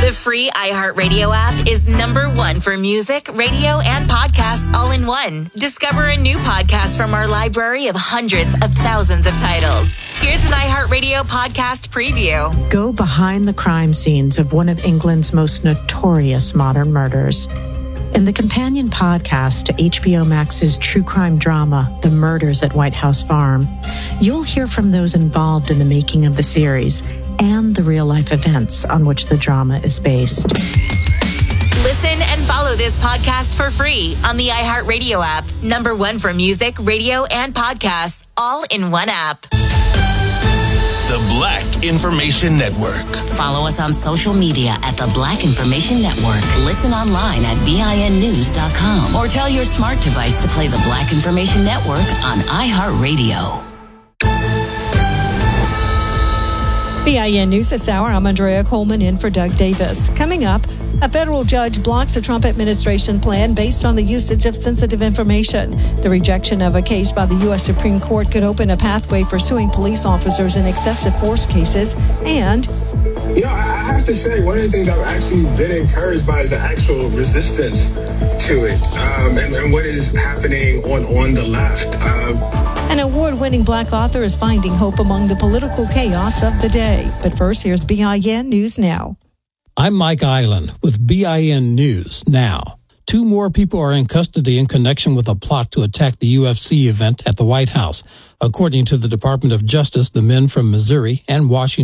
The free iHeartRadio app is #1 for music, radio, and podcasts all in one. Discover a new podcast from our library of hundreds of thousands of titles. Here's an iHeartRadio podcast preview. Go behind the crime scenes of one of England's most notorious modern murders. In the companion podcast to HBO Max's true crime drama, The Murders at White House Farm, you'll hear from those involved in the making of the series and the real-life events on which the drama is based. Listen and follow this podcast for free on the iHeartRadio app. #1 for music, radio, and podcasts, all in one app. The Black Information Network. Follow us on social media at The Black Information Network. Listen online at BINnews.com or tell your smart device to play The Black Information Network on iHeartRadio. BIN News this hour. I'm Andrea Coleman in for Doug Davis. Coming up, a federal judge blocks a Trump administration plan based on the usage of sensitive information. The rejection of a case by the U.S. Supreme Court could open a pathway for suing police officers in excessive force cases. And I have to say, one of the things I've actually been encouraged by is the actual resistance to it, and what is happening on the left. An award-winning Black author is finding hope among the political chaos of the day. But first, here's BIN News Now. I'm Mike Island with BIN News Now. 2 more people are in custody in connection with a plot to attack the UFC event at the White House. According to the Department of Justice, the men from Missouri and Washington